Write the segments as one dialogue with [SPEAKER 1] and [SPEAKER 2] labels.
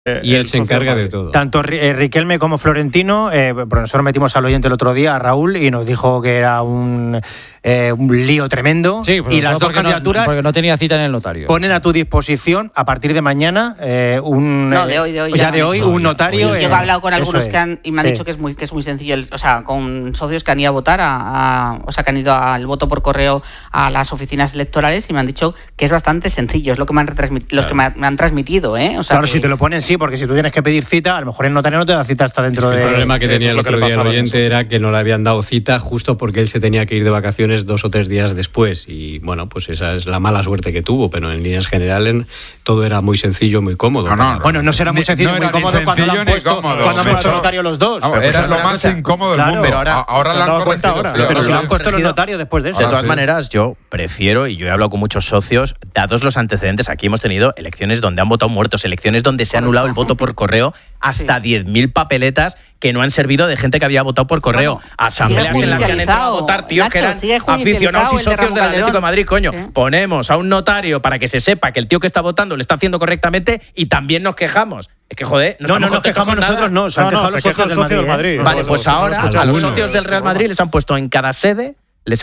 [SPEAKER 1] Y él se encarga de todo.
[SPEAKER 2] Tanto Riquelme como Florentino, nosotros metimos al oyente el otro día, a Raúl, y nos dijo que era un lío tremendo.
[SPEAKER 3] Sí,
[SPEAKER 2] y las dos candidaturas
[SPEAKER 3] porque no tenía cita en el notario.
[SPEAKER 2] Ponen a tu disposición a partir de mañana
[SPEAKER 4] de hoy
[SPEAKER 2] un notario.
[SPEAKER 4] Yo he hablado con algunos que han dicho que es muy sencillo, con socios que han ido a votar, que han ido al voto por correo a las oficinas electorales, y me han dicho que es bastante sencillo, es lo que me han transmitido.
[SPEAKER 2] Claro, si te lo ponen, sí, porque si tú tienes que pedir cita, a lo mejor el notario no te da cita hasta dentro de...
[SPEAKER 1] El problema que tenía el otro día el oyente era que no le habían dado cita justo porque él se tenía que ir de vacaciones 2 o 3 días después, y bueno, pues esa es la mala suerte que tuvo, pero en líneas generales todo era muy sencillo, muy cómodo.
[SPEAKER 2] Bueno, no será muy sencillo, muy cómodo cuando lo han puesto notario los dos.
[SPEAKER 5] Era lo más incómodo del mundo, pero ahora lo han dado cuenta ahora.
[SPEAKER 2] Pero si lo han puesto los notarios después de eso.
[SPEAKER 6] De todas maneras, yo prefiero, y yo he hablado con muchos socios, dados los antecedentes, aquí hemos tenido elecciones donde han votado muertos, elecciones donde se ha anulado el voto por correo, hasta 10.000 papeletas que no han servido de gente que había votado por correo, asambleas en las que han entrado a votar tíos que eran aficionados y socios del Atlético de Madrid. Coño, ponemos a un notario para que se sepa que el tío que está votando lo está haciendo correctamente, y también nos quejamos. Es que, joder,
[SPEAKER 2] no nos quejamos nosotros, no. Se han quejado los socios del Madrid.
[SPEAKER 6] Vale, pues ahora a los socios del Real Madrid les han puesto en cada sede,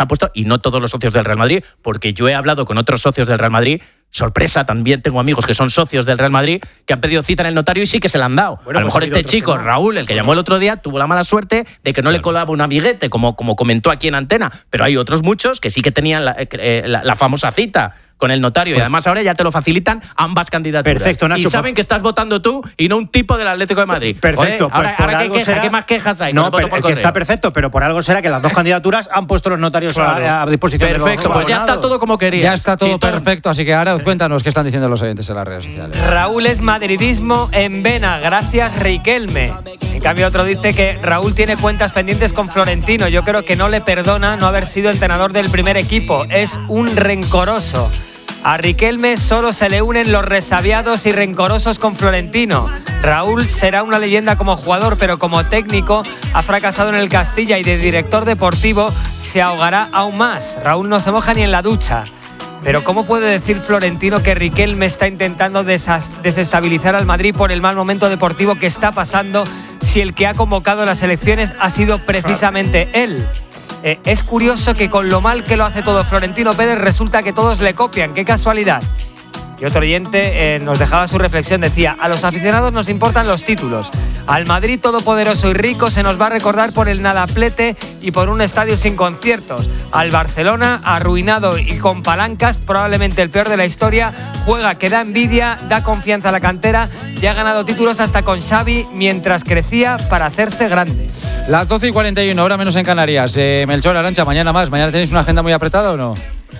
[SPEAKER 6] y no todos los socios del Real Madrid, porque yo he hablado con otros socios del Real Madrid. Sorpresa, también tengo amigos que son socios del Real Madrid que han pedido cita en el notario y sí que se la han dado. Bueno, a lo mejor este chico, Raúl, el que llamó el otro día, tuvo la mala suerte de que no le colaba un amiguete, como comentó aquí en antena, pero hay otros muchos que sí que tenían la famosa cita con el notario, y además ahora ya te lo facilitan ambas candidaturas.
[SPEAKER 2] Perfecto, Nacho.
[SPEAKER 6] Y saben que estás votando tú y no un tipo del Atlético de Madrid.
[SPEAKER 2] Perfecto.
[SPEAKER 6] Pues ahora ¿qué más quejas hay?
[SPEAKER 2] No, pero que está perfecto, pero por algo será que las dos candidaturas han puesto los notarios a disposición.
[SPEAKER 6] Perfecto, pues ya está todo como quería.
[SPEAKER 3] Ya está todo perfecto, así que ahora cuéntanos qué están diciendo los oyentes en las redes sociales.
[SPEAKER 7] Raúl es madridismo en vena, gracias Riquelme. En cambio otro dice que Raúl tiene cuentas pendientes con Florentino. Yo creo que no le perdona no haber sido entrenador del primer equipo. Es un rencoroso. A Riquelme solo se le unen los resabiados y rencorosos con Florentino. Raúl será una leyenda como jugador, pero como técnico ha fracasado en el Castilla, y de director deportivo se ahogará aún más. Raúl no se moja ni en la ducha. Pero ¿cómo puede decir Florentino que Riquelme está intentando desestabilizar al Madrid por el mal momento deportivo que está pasando, si el que ha convocado las elecciones ha sido precisamente él? Es curioso que con lo mal que lo hace todo Florentino Pérez resulta que todos le copian. ¡Qué casualidad! Y otro oyente nos dejaba su reflexión, decía: a los aficionados nos importan los títulos. Al Madrid todopoderoso y rico se nos va a recordar por el nadaplete y por un estadio sin conciertos. Al Barcelona, arruinado y con palancas, probablemente el peor de la historia, juega que da envidia, da confianza a la cantera, ya ha ganado títulos hasta con Xavi mientras crecía para hacerse grande.
[SPEAKER 3] Las 12:41, hora menos en Canarias. Melchor, Arantxa, mañana más. ¿Mañana tenéis una agenda muy apretada o no?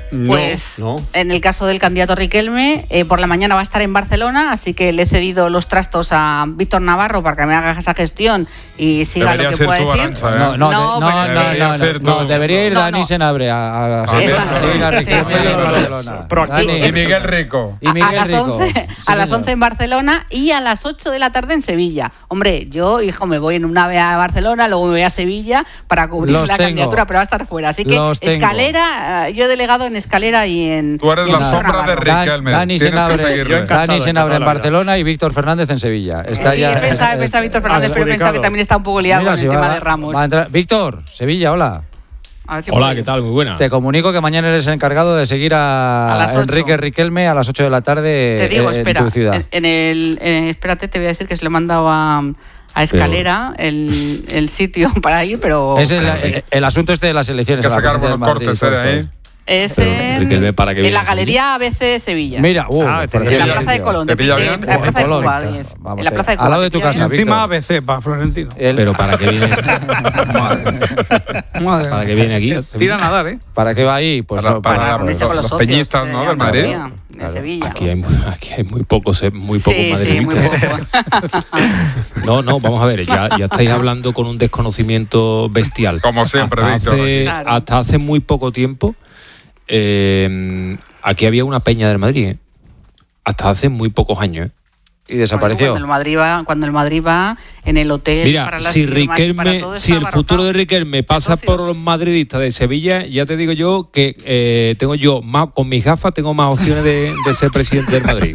[SPEAKER 4] Pues
[SPEAKER 1] no.
[SPEAKER 4] En el caso del candidato Riquelme, por la mañana va a estar en Barcelona, así que le he cedido los trastos a Víctor Navarro para que me haga esa gestión y siga
[SPEAKER 5] debería
[SPEAKER 4] lo que pueda decir.
[SPEAKER 5] Arantxa,
[SPEAKER 3] No, debería ir Dani Senabre a
[SPEAKER 5] Y Miguel Rico.
[SPEAKER 4] A las 11 en Barcelona y a las 8 de la tarde en Sevilla. Hombre, yo, me voy en un ave a Barcelona, luego me voy a Sevilla para cubrir la candidatura, pero va a estar fuera. Así que Escalera, yo he delegado en Escalera y en...
[SPEAKER 5] Tú eres la sombra de Riquelme.
[SPEAKER 3] Dani Senabre en Barcelona y Víctor Fernández en Sevilla.
[SPEAKER 4] Pensaba Víctor Fernández, pero pensaba que también está un poco liado con el tema de Ramos.
[SPEAKER 3] Víctor, Sevilla, hola.
[SPEAKER 1] Hola, ¿qué tal? Muy buena.
[SPEAKER 3] Te comunico que mañana eres el encargado de seguir a Enrique Riquelme a las 8 de la tarde.
[SPEAKER 4] Te digo,
[SPEAKER 3] en tu ciudad.
[SPEAKER 4] Espérate, te voy a decir que se le he mandado a Escalera el sitio para ir, pero...
[SPEAKER 3] Es el asunto de las elecciones.
[SPEAKER 5] Que sacar buenos cortes de ahí.
[SPEAKER 4] Es en la Galería ABC Sevilla.
[SPEAKER 3] Mira,
[SPEAKER 4] en la Plaza de Colón. En la Plaza de Cuba. En la Plaza de Cuba.
[SPEAKER 3] Al lado de tu casa,
[SPEAKER 8] encima ABC para Florentino.
[SPEAKER 1] Pero ¿para qué viene? ¿Para qué viene aquí?
[SPEAKER 8] Tira a nadar, ¿eh?
[SPEAKER 3] ¿Para qué va ahí? Pues
[SPEAKER 4] para reunirse con los
[SPEAKER 5] peñistas, ¿no? Del Madrid.
[SPEAKER 4] De Sevilla.
[SPEAKER 1] Aquí hay muy pocos madridistas.
[SPEAKER 4] Sí, muy poco.
[SPEAKER 1] No, vamos a ver, ya estáis hablando con un desconocimiento bestial.
[SPEAKER 5] Como siempre, Víctor.
[SPEAKER 1] Hasta hace muy poco tiempo, aquí había una peña del Madrid, hasta hace muy pocos años.
[SPEAKER 3] Y desapareció.
[SPEAKER 4] Cuando el Madrid va en el hotel.
[SPEAKER 9] Mira,
[SPEAKER 4] para las
[SPEAKER 9] si
[SPEAKER 4] todo,
[SPEAKER 9] si el futuro de Riquelme pasa por los madridistas de Sevilla, ya te digo yo que tengo yo más, con mis gafas tengo más opciones de ser presidente del Madrid.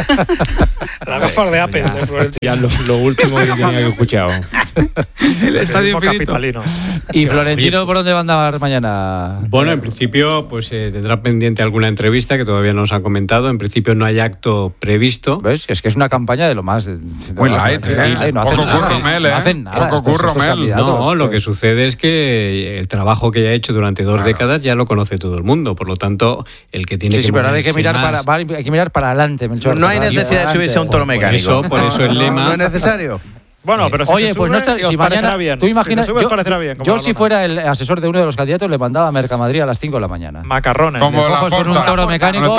[SPEAKER 8] Las gafas de Apple.
[SPEAKER 9] Ya lo último que tenía que escuchado.
[SPEAKER 8] El estadio capitalino.
[SPEAKER 3] ¿Y Florentino por dónde va a andar mañana?
[SPEAKER 1] Bueno, en principio pues tendrá pendiente alguna entrevista que todavía no nos ha comentado. En principio no hay acto previsto.
[SPEAKER 3] ¿Ves? Es que es una campaña de lo más...
[SPEAKER 5] Muy light,
[SPEAKER 3] no hacen nada.
[SPEAKER 1] No, lo que sucede es que el trabajo que ya ha hecho durante 2 décadas ya lo conoce todo el mundo. Por lo tanto, el que tiene que...
[SPEAKER 3] Sí, pero ahora hay que mirar para adelante, Melchor.
[SPEAKER 6] No hay necesidad de subirse a un toro mecánico.
[SPEAKER 1] Por eso el lema...
[SPEAKER 6] No es necesario.
[SPEAKER 2] Bueno, pero si
[SPEAKER 3] oye, pues no está, si mañana
[SPEAKER 2] bien.
[SPEAKER 3] Tú imaginas,
[SPEAKER 2] si parecerá bien.
[SPEAKER 3] Yo si fuera el asesor de uno de los candidatos le mandaba a Mercamadrid a las 5 de la mañana.
[SPEAKER 2] Macarrones.
[SPEAKER 5] Como
[SPEAKER 3] le coges con un toro mecánico,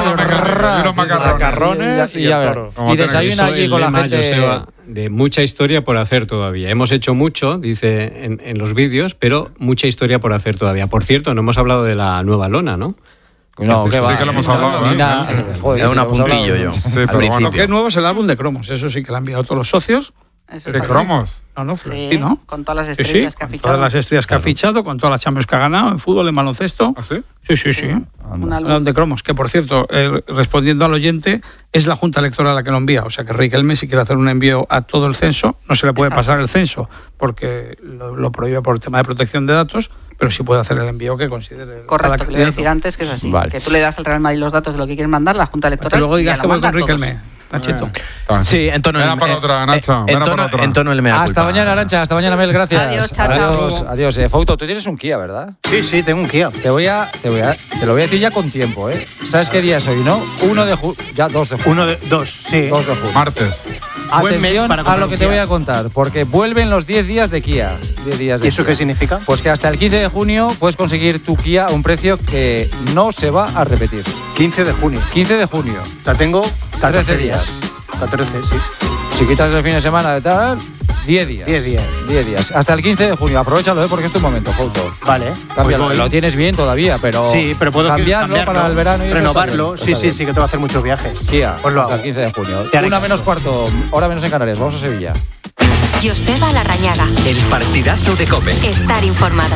[SPEAKER 2] macarrones y el toro.
[SPEAKER 3] Y desayuna allí con la gente.
[SPEAKER 1] Joseba, de mucha historia por hacer todavía. Hemos hecho mucho, dice en los vídeos, pero mucha historia por hacer todavía. Por cierto, no hemos hablado de la nueva lona, ¿no?
[SPEAKER 3] No,
[SPEAKER 5] sí, que lo hemos hablado.
[SPEAKER 6] Era un apuntillo yo.
[SPEAKER 5] Sí, pero bueno,
[SPEAKER 8] lo que es nuevo es el álbum de cromos. Eso sí que lo han enviado todos los socios.
[SPEAKER 5] ¿De cromos?
[SPEAKER 8] No, Florentino.
[SPEAKER 4] Sí, con todas las estrellas que ha fichado.
[SPEAKER 8] Todas las estrellas que ha fichado, con todas las Champions que ha ganado en fútbol, en baloncesto.
[SPEAKER 5] ¿Ah, sí?
[SPEAKER 8] Sí. Un álbum de cromos, que por cierto, respondiendo al oyente, es la Junta Electoral la que lo envía. O sea que Riquelme, si quiere hacer un envío a todo el censo, no se le puede pasar el censo, porque lo prohíbe por el tema de protección de datos, pero sí puede hacer el envío que considere.
[SPEAKER 4] Correcto, que le voy a decir antes que es así. Vale. Que tú le das al Real Madrid los datos de lo que quieres mandar, la Junta Electoral.
[SPEAKER 8] Que luego digas que voy con
[SPEAKER 4] Riquelme.
[SPEAKER 8] Nachito.
[SPEAKER 6] Sí, en tono
[SPEAKER 5] para otra, Nacho.
[SPEAKER 6] En tono el mea culpa.
[SPEAKER 3] Hasta mañana, Arancha. Hasta mañana, Mel. Gracias.
[SPEAKER 4] Adiós, chao.
[SPEAKER 3] Adiós. Fauto, tú tienes un Kia, ¿verdad?
[SPEAKER 2] Sí, tengo un Kia.
[SPEAKER 3] Te lo voy a decir ya con tiempo, ¿eh? ¿Sabes qué día es hoy, no? 1 de junio. Ya 2 de junio.
[SPEAKER 2] 2, sí.
[SPEAKER 3] 2 de junio.
[SPEAKER 5] Martes.
[SPEAKER 3] Atención a lo que te voy a contar, porque vuelven los 10 días de Kia. 10 días de
[SPEAKER 2] ¿Y eso
[SPEAKER 3] Kia.
[SPEAKER 2] qué significa?
[SPEAKER 3] Pues que hasta el 15 de junio puedes conseguir tu Kia a un precio que no se va a repetir.
[SPEAKER 2] 15 de junio.
[SPEAKER 3] 15 de junio.
[SPEAKER 2] O sea, tengo
[SPEAKER 3] 13 días.
[SPEAKER 2] 14, sí.
[SPEAKER 3] Si quitas el fin de semana de tal, 10 días.
[SPEAKER 2] 10 días.
[SPEAKER 3] 10 días. Hasta el 15 de junio. Aprovechalo, porque es tu momento, Fauto.
[SPEAKER 2] Vale.
[SPEAKER 3] Cámbialo. Lo tienes bien todavía, pero...
[SPEAKER 2] Sí, pero puedo
[SPEAKER 3] cambiarlo para el verano y
[SPEAKER 2] renovarlo.
[SPEAKER 3] Eso
[SPEAKER 2] Sí, que te va a hacer muchos viajes.
[SPEAKER 3] Kia,
[SPEAKER 2] pues lo
[SPEAKER 3] hasta
[SPEAKER 2] hago.
[SPEAKER 3] el 15 de junio. 1:15, hora menos en Canarias. Vamos a Sevilla.
[SPEAKER 10] Joseba Larrañaga.
[SPEAKER 11] El partidazo de COPE.
[SPEAKER 10] Estar informado.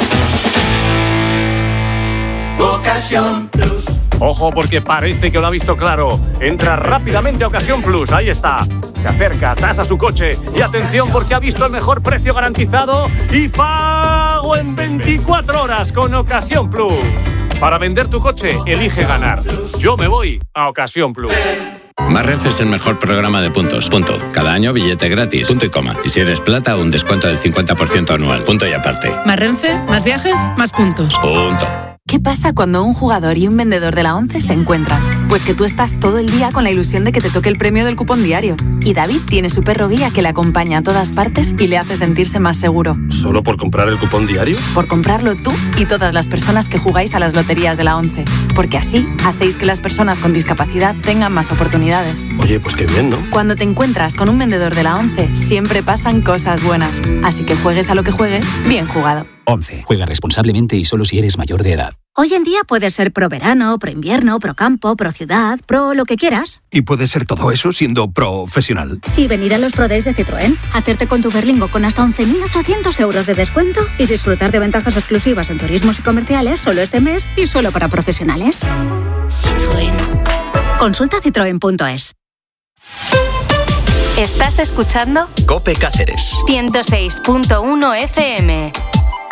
[SPEAKER 11] Ocasión Plus.
[SPEAKER 12] Ojo, porque parece que lo ha visto claro. Entra rápidamente a Ocasión Plus. Ahí está. Se acerca, tasa su coche. Y atención, porque ha visto el mejor precio garantizado y pago en 24 horas con Ocasión Plus. Para vender tu coche, elige ganar. Yo me voy a Ocasión Plus.
[SPEAKER 13] Más Renfe es el mejor programa de puntos. Punto. Cada año billete gratis. Punto y coma. Y si eres plata, un descuento del 50% anual. Punto y aparte.
[SPEAKER 14] Más Renfe, más viajes, más puntos.
[SPEAKER 13] Punto.
[SPEAKER 10] ¿Qué pasa cuando un jugador y un vendedor de la ONCE se encuentran? Pues que tú estás todo el día con la ilusión de que te toque el premio del cupón diario. Y David tiene su perro guía que le acompaña a todas partes y le hace sentirse más seguro.
[SPEAKER 15] ¿Solo por comprar el cupón diario?
[SPEAKER 10] Por comprarlo tú y todas las personas que jugáis a las loterías de la ONCE. Porque así hacéis que las personas con discapacidad tengan más oportunidades.
[SPEAKER 15] Oye, pues qué bien, ¿no?
[SPEAKER 10] Cuando te encuentras con un vendedor de la ONCE, siempre pasan cosas buenas. Así que juegues a lo que juegues, bien jugado.
[SPEAKER 11] 11. Juega responsablemente y solo si eres mayor de edad.
[SPEAKER 16] Hoy en día puedes ser pro verano, pro invierno, pro campo, pro ciudad, pro lo que quieras.
[SPEAKER 11] Y puedes ser todo eso siendo profesional.
[SPEAKER 16] Y venir a los Pro Days de Citroën, hacerte con tu Berlingo con hasta 11.800 euros de descuento y disfrutar de ventajas exclusivas en turismos y comerciales solo este mes y solo para profesionales. Citroën. Consulta citroen.es.
[SPEAKER 10] ¿Estás escuchando?
[SPEAKER 11] COPE Cáceres.
[SPEAKER 10] 106.1 FM.